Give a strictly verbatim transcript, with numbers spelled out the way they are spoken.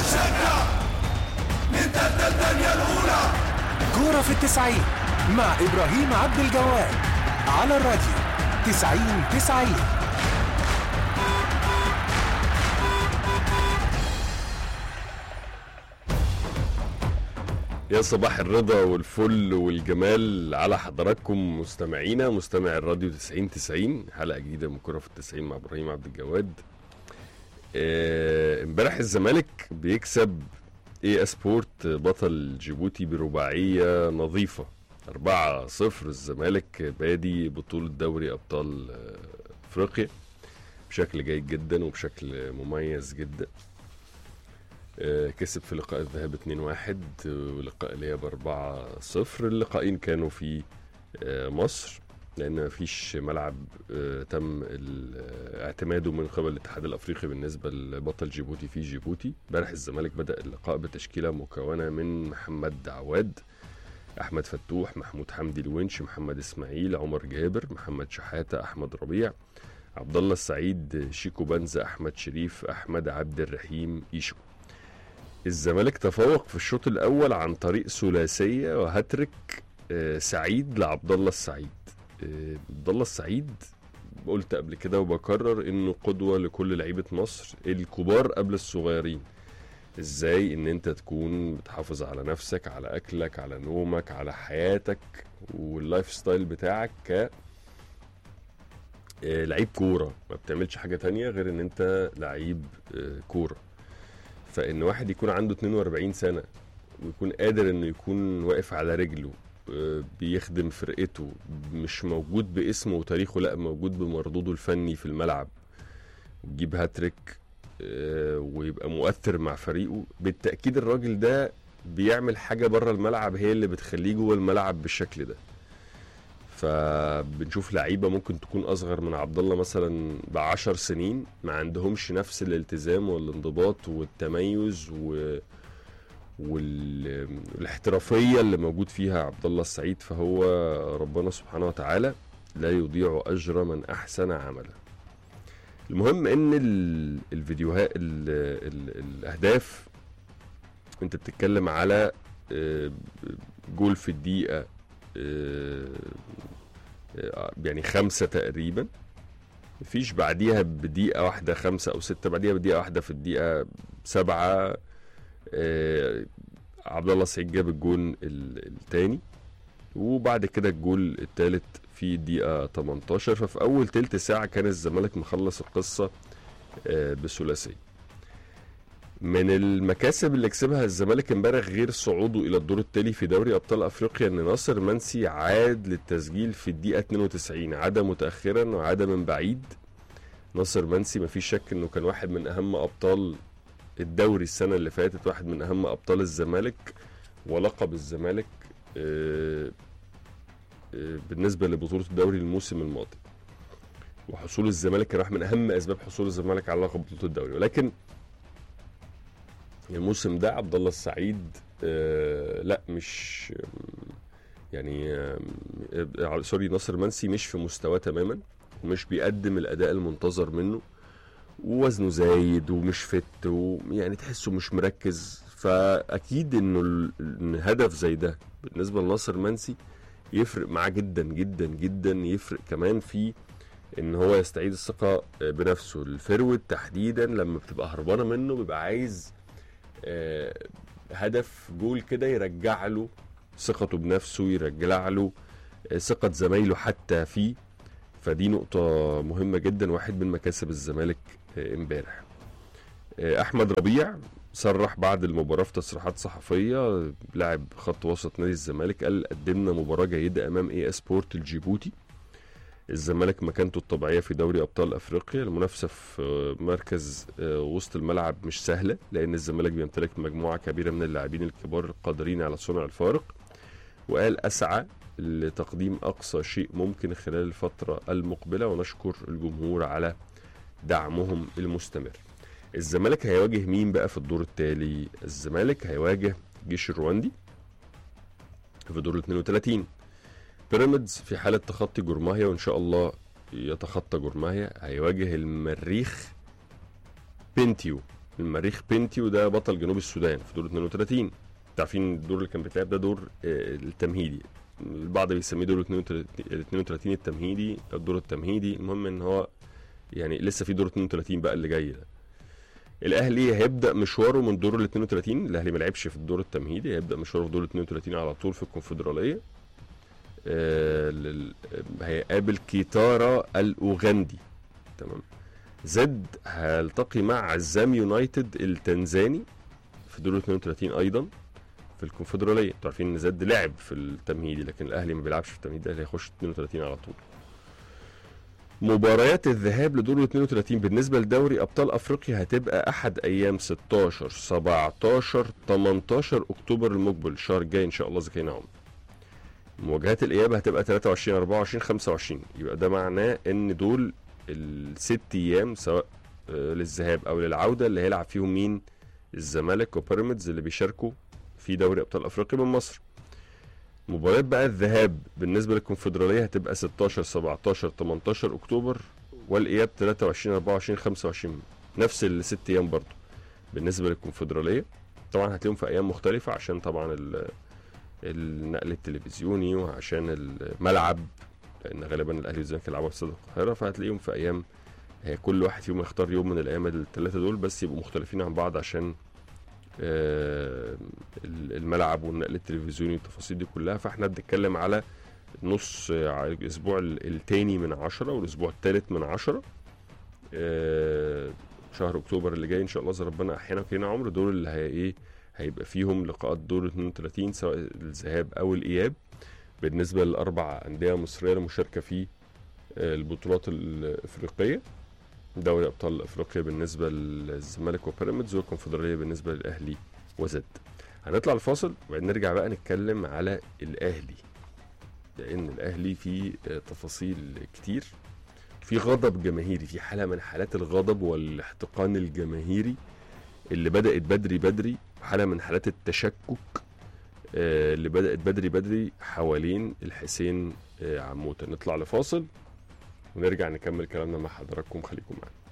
شجع نبدأ الدنيا الأولى. كورة في التسعين مع إبراهيم عبد الجواد على الراديو تسعين تسعين. يا صباح الرضا والفل والجمال على حضراتكم مستمعينا مستمع الراديو تسعين تسعين. حلقة جديدة من كورة في التسعين مع إبراهيم عبد الجواد. امبارح اه الزمالك بيكسب اي سبورت بطل جيبوتي برباعية نظيفة أربعة صفر. الزمالك بادي بطولة دوري أبطال أفريقيا بشكل جيد جدا وبشكل مميز جدا. كسب في لقاء الذهاب اتنين واحد ولقاء الإياب أربعة صفر. اللقاءين كانوا في مصر لأن مفيش ملعب تم اعتماده من قبل الاتحاد الأفريقي بالنسبة لبطل جيبوتي في جيبوتي. امبارح الزمالك بدأ اللقاء بتشكيلة مكونة من محمد عواد، أحمد فتوح، محمود حمدي الونش، محمد إسماعيل، عمر جابر، محمد شحاتة، أحمد ربيع، عبد الله السعيد، شيكو بنزا، أحمد شريف، أحمد عبد الرحيم إيشو. الزمالك تفوق في الشوط الأول عن طريق ثلاثية وهاتريك آه سعيد لعبد الله السعيد. آه عبد الله السعيد قلت قبل كده وبكرر إنه قدوة لكل لعيبة مصر الكبار قبل الصغيرين. إزاي إن أنت تكون بتحافظ على نفسك، على أكلك، على نومك، على حياتك واللايف ستايل بتاعك ك آه لعيب كورة، ما بتعملش حاجة تانية غير إن أنت لعيب آه كورة. فإن واحد يكون عنده اتنين وأربعين سنة ويكون قادر إنه يكون واقف على رجله بيخدم فرقته، مش موجود باسمه وتاريخه، لا موجود بمردوده الفني في الملعب، ويجيب هاتريك ويبقى مؤثر مع فريقه، بالتأكيد الراجل ده بيعمل حاجة بره الملعب هي اللي بتخليه جوه الملعب بالشكل ده. فبنشوف لعيبه ممكن تكون اصغر من عبد الله مثلا بعشر سنين ما عندهمش نفس الالتزام والانضباط والتميز و... وال... والاحترافيه اللي موجود فيها عبد الله السعيد. فهو ربنا سبحانه وتعالى لا يضيع اجر من احسن عملا. المهم ان ال... الفيديوهات ال... ال... الاهداف انت بتتكلم على جول في الدقيقه يعني خمسة تقريبا، مفيش بعديها بدقيقة واحدة خمسة أو ستة، بعديها بدقيقة واحدة في الدقيقة سبعة آه عبد الله السعيد جاب الجون الثاني، وبعد كده الجول الثالث في الدقيقة تمنتاشر. ففي أول تلت ساعة كان الزمالك مخلص القصة آه بثلاثية. من المكاسب اللي كسبها الزمالك امبارح غير صعوده الى الدور التالي في دوري ابطال افريقيا ان ناصر منسي عاد للتسجيل في الدقيقه اتنين وتسعين، عاد متاخرا وعاد من بعيد. ناصر منسي مفيش شك انه كان واحد من اهم ابطال الدوري السنه اللي فاتت، واحد من اهم ابطال الزمالك ولقب الزمالك بالنسبه لبطوله الدوري الموسم الماضي، وحصول الزمالك كان واحد من اهم اسباب حصول الزمالك على لقب بطوله الدوري. ولكن الموسم ده عبد الله السعيد آه لا مش يعني آه سوري ناصر منسي مش في مستواه تماما، ومش بيقدم الاداء المنتظر منه، ووزنه زايد ومش فت، ويعني تحسه مش مركز. فاكيد انه الهدف زي ده بالنسبه لناصر منسي يفرق معاه جدا جدا جدا، يفرق كمان في ان هو يستعيد الثقه بنفسه. الفرود تحديدا لما بتبقى هربانه منه بيبقى عايز آه هدف جول كده يرجع له ثقته بنفسه، يرجع له آه ثقة زمايله حتى فيه. فدي نقطة مهمة جدا، واحد من مكاسب الزمالك امبارح. آه احمد ربيع صرح بعد المباراة في تصريحات صحفية، لاعب خط وسط نادي الزمالك، قال قدمنا مباراة جيدة امام اي سبورت الجيبوتي. الزمالك مكانته الطبيعية في دوري أبطال أفريقيا. المنافسة في مركز وسط الملعب مش سهلة، لأن الزمالك بيمتلك مجموعة كبيرة من اللاعبين الكبار القادرين على صنع الفارق. وقال أسعى لتقديم أقصى شيء ممكن خلال الفترة المقبلة، ونشكر الجمهور على دعمهم المستمر. الزمالك هيواجه مين بقى في الدور التالي؟ الزمالك هيواجه جيش الرواندي في دور اتنين وتلاتين. بيراميدز في حالة تخطي جورماهيا وإن شاء الله يتخطى جورماهيا هيواجه المريخ بنتيو المريخ بنتي وده بطل جنوب السودان في دور اتنين وتلاتين. عارفين الدور اللي كان بيتلعب ده دور آه التمهيدي، البعض بيسميه دور اتنين وتلاتين التمهيدي او الدور التمهيدي. المهم ان هو يعني لسه في دور اتنين وتلاتين بقى اللي جاي ده. الاهلي هيبدا مشواره من دور ال اتنين وتلاتين، الاهلي ما لعبش في الدور التمهيدي، هيبدا مشواره في دور اتنين وتلاتين على طول في الكونفدراليه. آه هيقابل كيتارا الاوغندي. تمام. زد هيلتقي مع عزام يونايتد التنزاني في دور اتنين وتلاتين ايضا في الكونفدراليه. انتوا عارفين ان زد لعب في التمهيدي لكن الاهلي ما بيلعبش في التمهيدي، الاهلي هيخش اتنين وتلاتين على طول. مباريات الذهاب لدور اتنين وتلاتين بالنسبه لدوري ابطال افريقيا هتبقى احد ايام ستاشر سبعتاشر تمنتاشر اكتوبر المقبل، الشهر الجاي ان شاء الله اذا كان عمر. مواجهات الاياب هتبقى تلاتة وعشرين اربعة وعشرين خمسة وعشرين، يبقى ده معناه ان دول الست ايام سواء للذهاب او للعوده اللي هيلعب فيهم مين؟ الزمالك وبيراميدز اللي بيشاركوا في دوري ابطال افريقيا من مصر. مباريات بقى الذهاب بالنسبه للكونفدراليه هتبقى ستاشر سبعتاشر تمنتاشر اكتوبر، والاياب تلاتة وعشرين اربعة وعشرين خمسة وعشرين، نفس الست ايام برضو بالنسبه للكونفدراليه. طبعا هتلاقيهم في ايام مختلفه عشان طبعا النقل التلفزيوني وعشان الملعب، لان غالبا الاهلي والزمالك يلعبوا في استاد القاهره، فهتلاقيهم في ايام هي كل واحد فيهم يختار يوم من الايام الثلاثه دول بس يبقوا مختلفين عن بعض عشان آه الملعب والنقل التلفزيوني والتفاصيل دي كلها. فاحنا بنتكلم على نص الاسبوع الثاني من عشرة والاسبوع الثالث من عشرة آه شهر اكتوبر اللي جاي ان شاء الله اذا ربنا احيانا وكلنا عمر، دول اللي هي ايه هيبقى فيهم لقاءات دور اتنين وتلاتين سواء الذهاب او الاياب بالنسبه للاربع انديه مصريه المشاركه في آه البطولات الافريقيه. دوري ابطال افريقيا بالنسبه للزمالك وبيراميدز، والكونفدراليه بالنسبه للاهلي وزد. هنطلع الفاصل وبعدين نرجع بقى نتكلم على الاهلي، لان الاهلي فيه تفاصيل كتير، في غضب جماهيري، في حاله من حالات الغضب والاحتقان الجماهيري اللي بدات بدري بدري، حاله من حالات التشكك اللي بدات بدري بدري حوالين الحسين عموته. نطلع لفاصل ونرجع نكمل كلامنا مع حضراتكم، خليكم معنا.